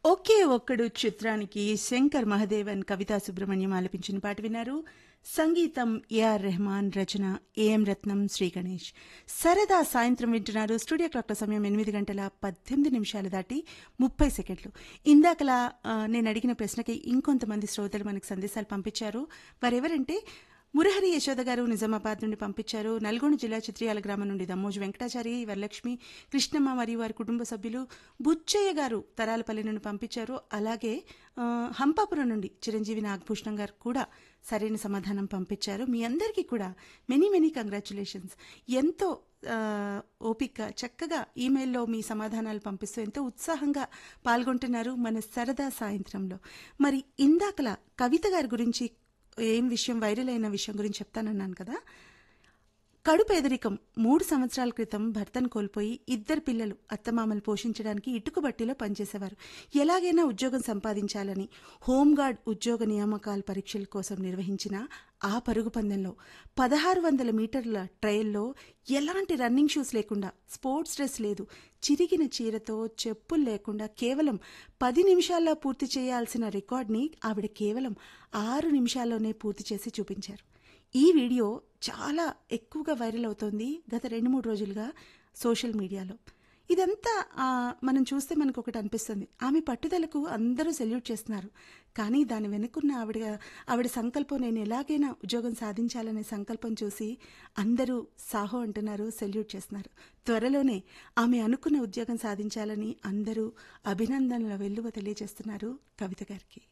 ఒకే ఒక్కడు చిత్రానికి శంకర్ మహదేవన్, కవితా సుబ్రహ్మణ్యం ఆలపించిన పాట విన్నారు. సంగీతం ఏఆర్ రెహమాన్, రచన ఏఎం రత్నం, శ్రీ గణేష్. సరదా సాయంత్రం వింటున్నారు. స్టూడియో క్లాక్ల సమయం 8:18 దాటి 30 సెకండ్లు. ఇందాకలా నేను అడిగిన ప్రశ్నకి ఇంకొంతమంది శ్రోతలు మనకు సందేశాలు పంపించారు. వారెవరంటే మురహరి యశోద గారు నిజామాబాద్ నుండి పంపించారు. నల్గొండ జిల్లా చిత్రియాల గ్రామం నుండి దమ్మోజు వెంకటాచారి, వరలక్ష్మి, కృష్ణమ్మ మరియు వారి కుటుంబ సభ్యులు, బుచ్చయ్య గారు తరాలపల్లి నుండి పంపించారు. అలాగే హంపాపురం నుండి చిరంజీవి నాగభూషణం గారు కూడా సరైన సమాధానం పంపించారు. మీ అందరికీ కూడా మెనీ కంగ్రాచులేషన్స్. ఎంతో ఓపిక చక్కగా ఈమెయిల్లో మీ సమాధానాలు పంపిస్తూ ఎంతో ఉత్సాహంగా పాల్గొంటున్నారు మన సరదా సాయంత్రంలో. మరి ఇందాకలా కవిత గారి గురించి ఏం విషయం వైరల్ అయిన విషయం గురించి చెప్తానన్నాను కదా. కడు పేదరికం 3 సంవత్సరాల క్రితం భర్తను కోల్పోయి 2 పిల్లలు అత్తమామలు పోషించడానికి ఇటుకబట్టిలో పనిచేసేవారు. ఎలాగైనా ఉద్యోగం సంపాదించాలని హోంగార్డ్ ఉద్యోగ నియామకాల పరీక్షల కోసం నిర్వహించిన ఆ పరుగు పందెంలో 1600 మీటర్ల ట్రయల్లో ఎలాంటి రన్నింగ్ షూస్ లేకుండా, స్పోర్ట్స్ డ్రెస్ లేదు, చిరిగిన చీరతో, చెప్పులు లేకుండా కేవలం 10 నిమిషాల్లో పూర్తి చేయాల్సిన రికార్డ్ని ఆవిడ కేవలం 6 నిమిషాల్లోనే పూర్తి చేసి చూపించారు. ఈ వీడియో చాలా ఎక్కువగా వైరల్ అవుతోంది గత 2-3 రోజులుగా సోషల్ మీడియాలో. ఇదంతా మనం చూస్తే మనకు ఒకటి అనిపిస్తుంది, ఆమె పట్టుదలకు అందరూ సెల్యూట్ చేస్తున్నారు. కానీ దాని వెనుకున్న ఆవిడ సంకల్పం, నేను ఎలాగైనా ఉద్యోగం సాధించాలనే సంకల్పం చూసి అందరూ సాహో అంటున్నారు, సెల్యూట్ చేస్తున్నారు. త్వరలోనే ఆమె అనుకున్న ఉద్యోగం సాధించాలని అందరూ అభినందనల వెల్లువ తెలియజేస్తున్నారు కవిత గారికి.